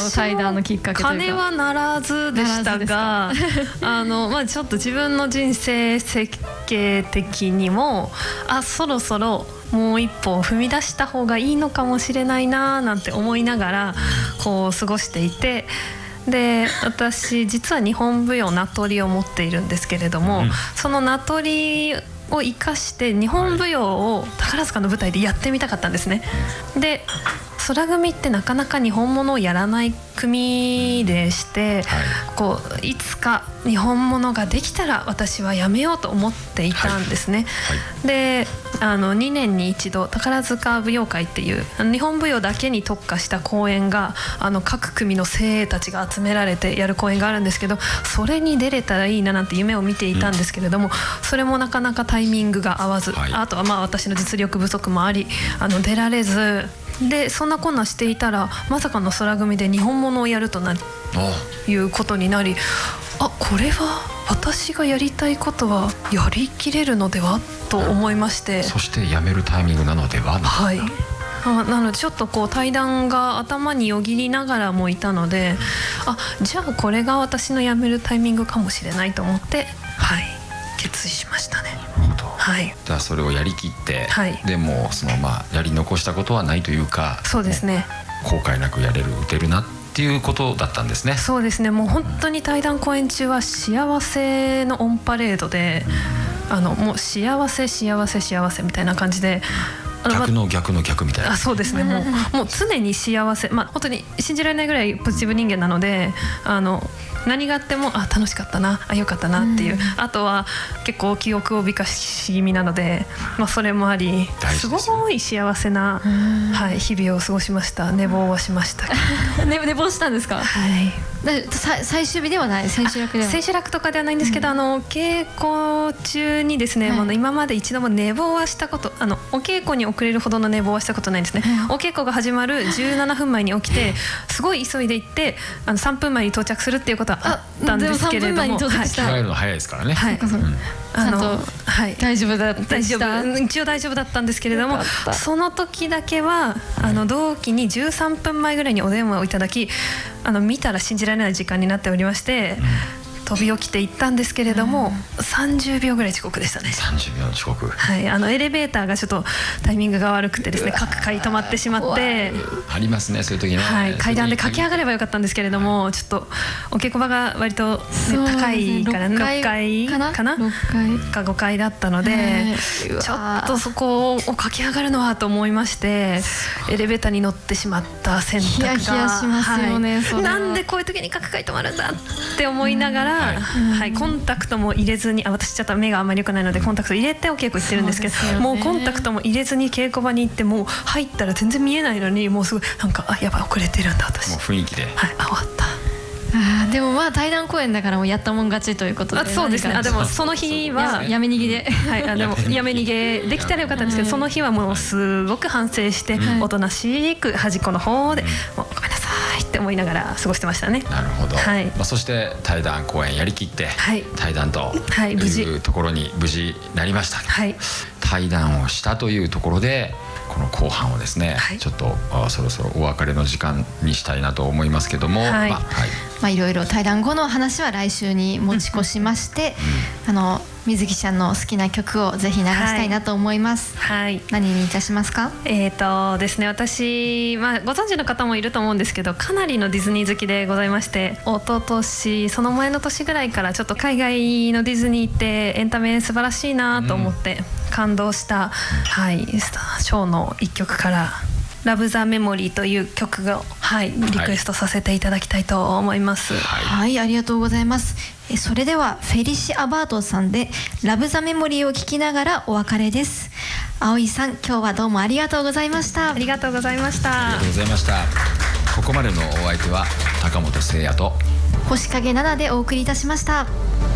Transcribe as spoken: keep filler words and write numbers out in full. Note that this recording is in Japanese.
対談のきっかけというか。 金はならずでしたがあの、まあ、ちょっと自分の人生設計的にもあそろそろもう一歩踏み出した方がいいのかもしれないななんて思いながらこう過ごしていて、で私実は日本舞踊名取を持っているんですけれども、うん、その名取を生かして日本舞踊を宝塚の舞台でやってみたかったんですね。で空組ってなかなか日本物をやらない組でして、はい、こういつか日本物ができたら私はやめようと思っていたんですね、はいはい、であのにねんに一度宝塚舞踊会っていう日本舞踊だけに特化した公演があの各組の精鋭たちが集められてやる公演があるんですけど、それに出れたらいいななんて夢を見ていたんですけれども、うん、それもなかなかタイミングが合わず、はい、あとはまあ私の実力不足もありあの出られずで、そんなこんなしていたらまさかの空組で日本物をやるとないうことになり、あこれは私がやりたいことはやりきれるのではと思いまして、 そしてやめるタイミングなのでは、 はい、あなのでちょっとこう対談が頭によぎりながらもいたので、あじゃあこれが私のやめるタイミングかもしれないと思って、はい、決意しましたね。はい、 じゃあそれをやりきって、はい、でもそのまあやり残したことはないというか、 そうですね、 後悔なくやれる打てるなっていうことだったんですね。 そうですね、もう本当に対談公演中は幸せのオンパレードで、うん、あのもう幸せ幸せ幸せみたいな感じで、 逆の逆の逆みたいな。 あそうですね、もう、もう常に幸せ、まあ本当に信じられないぐらいポジティブ人間なので、あの何があってもあ楽しかったな、あ良かったなっていう、うん、あとは結構記憶を美化し気味なので、まあ、それもありすごい幸せな、はい、日々を過ごしました。寝坊はしました寝, 寝坊したんですか。 はい、 で最終日ではない、千秋楽では千秋楽とかではないんですけど、うん、あの稽古中にですね、はい、あの今まで一度も寝坊はしたこと、あのお稽古に遅れるほどの寝坊はしたことないんですね、うん、お稽古が始まるじゅうななふんまえに起きてすごい急いで行ってあのさんぷんまえに到着するっていうことはあったんですけれども、 着替えるの早いですからね。はい、うん、 あのはい、大丈夫だった大丈夫一応大丈夫だったんですけれども、その時だけはあの同期にじゅうさんぷんまえぐらいにお電話をいただき、あの見たら信じられない時間になっておりまして、うん飛び起きて行ったんですけれども、うん、さんじゅうびょうぐらい遅刻でしたね。 さんじゅうびょうの遅刻、 はい、あのエレベーターがちょっとタイミングが悪くてですね、各階止まってしまってありますね、そういう時ね、 はい、階段で駆け上がればよかったんですけれども、はい、ちょっとお稽古場が割と、ね、高いからろっかいかなかなろっかいかごかいだったので、ちょっとそこを駆け上がるのはと思いまして、エレベーターに乗ってしまった選択がヒヤヒヤしますよね、はい、 それはなんでこういう時に各階止まるんだって思いながら、はいはい、コンタクトも入れずに、あ私ちょっと目があんまり良くないのでコンタクト入れてお稽古行ってるんですけど、う、ね、もうコンタクトも入れずに稽古場に行って、もう入ったら全然見えないのに、もうすごいなんかあやばい遅れてるんだ私、 もう雰囲気で、 はい、あ終わった。 あでもまあ対談公演だからもうやったもん勝ちということで、 あそうですね、あでもその日はやめ逃げで、はい、 あでもやめ逃げできたらよかったんですけど、その日はもうすごく反省して、おとなしく端っこの方で、もうごめんなさいって思いながら過ごしてましたね。 なるほど、はい、まあ、そして対談公演やりきって、はい、対談というところに無事なりました、はい、対談をしたというところでこの後半をですね、はい、ちょっとそろそろお別れの時間にしたいなと思いますけども、はい、まあ、はい、まあいろいろ対談後の話は来週に持ち越しまして、うん、あの水木ちゃんの好きな曲をぜひ流したいなと思います。はい、何にいたしますか？ えーとですね、私、まあ、ご存知の方もいると思うんですけど、かなりのディズニー好きでございまして、一昨年その前の年ぐらいからちょっと海外のディズニー行ってエンタメ素晴らしいなと思って感動した、うん、はい、ショーの一曲からラブザメモリーという曲を、はい、リクエストさせていただきたいと思います。 はい、はい、ありがとうございます。えそれではフェリシ・アバートさんでラブザメモリーを聴きながらお別れです。葵さん、今日はどうもありがとうございました。 ありがとうございました。 ありがとうございました。ここまでのお相手は高本誠也と星影奈々でお送りいたしました。